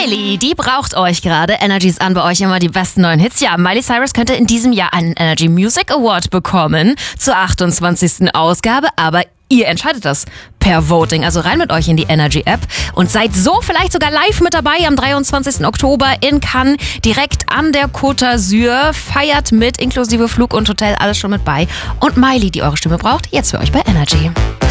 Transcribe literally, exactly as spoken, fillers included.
Miley, die braucht euch gerade. Energy ist an, bei euch immer die besten neuen Hits. Ja, Miley Cyrus könnte in diesem Jahr einen Energy Music Award bekommen zur achtundzwanzigsten Ausgabe, aber ihr entscheidet das per Voting. Also rein mit euch in die Energy-App und seid so vielleicht sogar live mit dabei am dreiundzwanzigsten Oktober in Cannes, direkt an der Côte d'Azur. Feiert mit, inklusive Flug und Hotel, alles schon mit bei. Und Miley, die eure Stimme braucht, jetzt für euch bei Energy.